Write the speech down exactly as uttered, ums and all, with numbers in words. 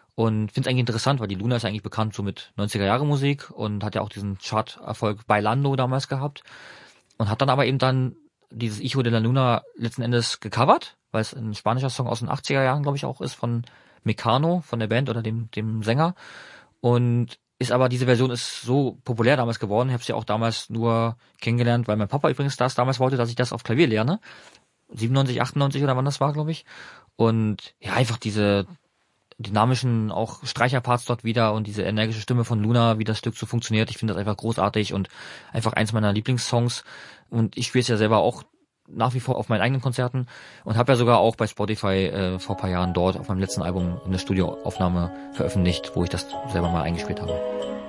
Und finde es eigentlich interessant, weil die Luna ist eigentlich bekannt so mit neunziger-Jahre-Musik und hat ja auch diesen Chart-Erfolg Bailando damals gehabt. Und hat dann aber eben dann dieses Hijo de la Luna letzten Endes gecovert, weil es ein spanischer Song aus den achtziger Jahren, glaube ich, auch ist, von Mecano, von der Band oder dem, dem Sänger. Und ist aber, diese Version ist so populär damals geworden. Ich habe sie auch damals nur kennengelernt, weil mein Papa übrigens das damals wollte, dass ich das auf Klavier lerne. siebenundneunzig, achtundneunzig oder wann das war, glaube ich. Und ja, einfach diese dynamischen auch Streicherparts dort wieder und diese energische Stimme von Luna, wie das Stück so funktioniert. Ich finde das einfach großartig und einfach eins meiner Lieblingssongs. Und ich spiele es ja selber auch nach wie vor auf meinen eigenen Konzerten und habe ja sogar auch bei Spotify äh, vor ein paar Jahren dort auf meinem letzten Album eine Studioaufnahme veröffentlicht, wo ich das selber mal eingespielt habe.